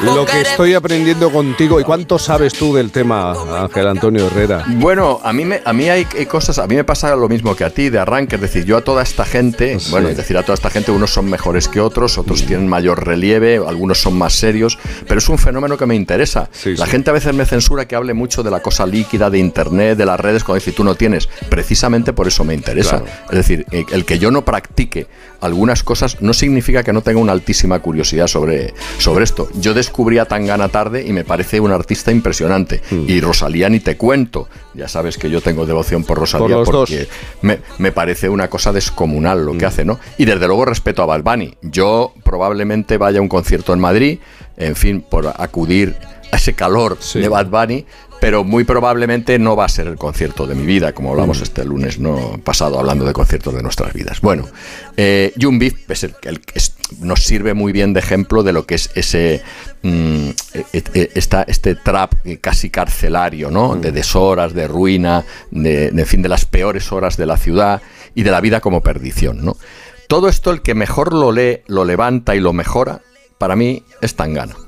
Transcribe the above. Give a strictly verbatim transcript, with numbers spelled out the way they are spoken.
Lo que estoy aprendiendo contigo, ¿y cuánto sabes tú del tema, Ángel Antonio Herrera? Bueno, a mí, me, a mí hay, hay cosas, a mí me pasa lo mismo que a ti de arranque, es decir, yo a toda esta gente, sí. bueno, es decir, a toda esta gente, unos son mejores que otros, otros sí. tienen mayor relieve, algunos son más serios, pero es un fenómeno que me interesa. Sí, la sí. gente a veces me censura que hable mucho de la cosa líquida, de internet, de las redes, cuando dice tú no tienes, precisamente por eso me interesa. Claro. Es decir, el que yo no practique algunas cosas no significa que no tenga una altísima curiosidad sobre, sobre esto. Yo descubrí a Tangana tarde y me parece un artista impresionante. Mm. Y Rosalía ni te cuento. Ya sabes que yo tengo devoción por Rosalía por porque me, me parece una cosa descomunal lo mm. que hace, ¿no? Y desde luego respeto a Bad Bunny. Yo probablemente vaya a un concierto en Madrid, en fin, por acudir a ese calor sí. de Bad Bunny, pero muy probablemente no va a ser el concierto de mi vida, como hablamos mm. este lunes no pasado, hablando de conciertos de nuestras vidas. Bueno, eh, Young Beef es el, el, es, nos sirve muy bien de ejemplo de lo que es ese mm, esta, este trap casi carcelario, ¿no? Mm. De deshoras, de ruina, de, de, en fin, de las peores horas de la ciudad y de la vida como perdición, ¿no? Todo esto, el que mejor lo lee, lo levanta y lo mejora, para mí es Tangana.